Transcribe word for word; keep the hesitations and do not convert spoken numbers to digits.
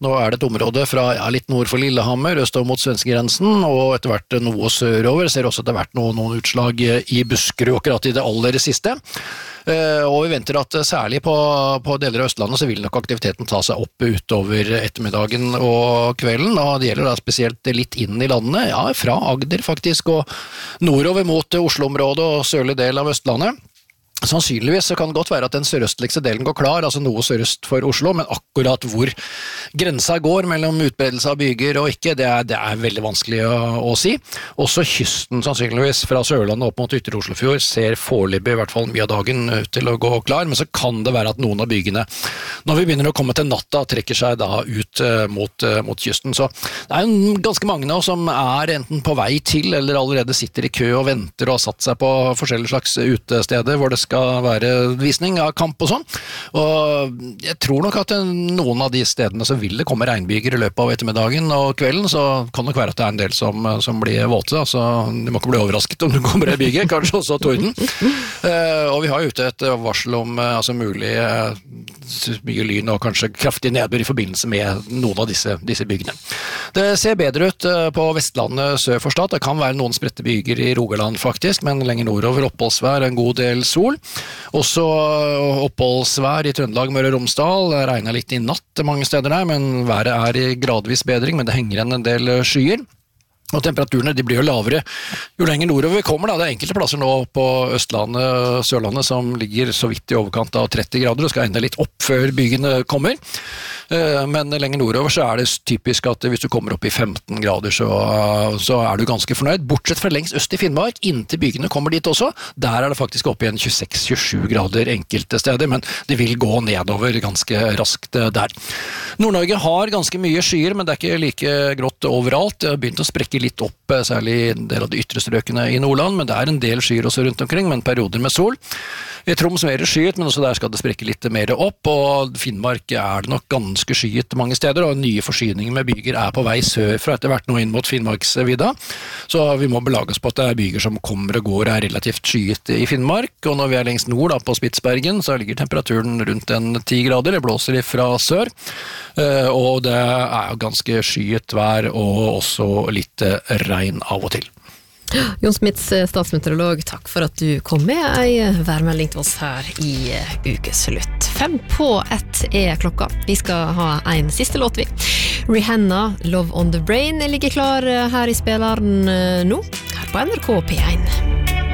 Nå er det et område fra ja, litt nord for Lillehammer, østover mot svenskegrensen, og etter hvert noe sørover. Ser også etter hvert noen, noen utslag i Buskerud, akkurat i det aller siste. Uh, og vi venter at særlig på, på deler av Østlandet så vil nok aktiviteten ta seg opp utover ettermiddagen og kvelden, og det gjelder da spesielt litt inn i landet, ja, fra Agder faktisk, og nordover mot Oslo-området og sørlig del av Østlandet. Sannsynligvis så kan det godt være at den sørøstligste delen går klar, altså noe sørøst for Oslo, men akkurat hvor grensa går mellom utbredelse av byger og ikke, det er, det er veldig vanskelig å, å si. Også kysten sannsynligvis fra Sørlandet opp mot Ytre Oslofjord ser foreløpig i hvert fall mye av dagen ut til å gå klar, men så kan det være at noen av bygene, når vi begynner å komme til natta, trekker seg da ut uh, mot, uh, mot kysten. Så det er jo ganske mange nå som er enten på vei til, eller allerede sitter i kø og venter og har satt seg på forskjellige slags utesteder hvor det skal skal være visning av kamp og sånn, og jeg tror nok at noen av de stedene så vil det komme regnbyger i løpet av ettermiddagen og kvelden, så kan det nok være at det er en del som, som blir våte, altså du må ikke bli overrasket om det kommer en byge, kanskje også torden. Uh, og vi har jo ute et varsel om uh, altså mulig uh, mye lyn og kanskje kraftig nedbør i forbindelse med noen av disse, disse bygene. Det ser bedre ut uh, på Vestlandet sør for Stad, det kan være noen spredte byger i Rogaland faktisk, men lenger nordover oppholdsvær, en god del sol. Også oppholdsvær i Trøndelag, Møre og Romsdal, regner litt i natt mange steder der, men været er i gradvis bedring, men det henger igjen en del skyer. Og temperaturene de blir jo lavere jo lenger nordover vi kommer. Da. Det er enkelte plasser nå på Østlandet, Sørlandet som ligger så vidt i overkant av tretti grader og skal enda litt opp før bygene kommer. Men lenger nordover så er det typisk at hvis du kommer opp i femten grader så, så er du ganske fornøyd. Bortsett fra lengst øst i Finnmark, inntil bygene kommer dit også. Der er det faktisk opp igjen tjueseks til tjuesju grader enkelte steder, men det vil gå nedover ganske raskt der. Nord-Norge har ganske mye skyer, men det er ikke like grått overalt. Det har begynt å sprekke litt opp, særlig en del av de ytre strøkene i Nordland, men det er en del skyer også rundt omkring, men perioder med sol. I Troms mer skyet, men også der skal det sprekke litt mer opp, og Finnmark er det nok ganske skyet mange steder, og nye forsyninger med byger er på vei sør fra etter hvert nå inn mot Finnmarksvidda, så vi må belage oss på at det er byger som kommer og går er relativt skyet i Finnmark, og når vi er lengst nord da, på Spitsbergen, så ligger temperaturen rundt en ti grader, det blåser fra sør, og det er ganske skyet vær, og også litt regn av og til. Jon Smits, statsmeteorolog, takk for at du kom med ei værmelding til oss her i ukeslutt. Fem på ett er klokka. Vi skal ha en siste låt vi. Rihanna, Love on the Brain, ligger klar her i spilleren nå, her på N R K P one.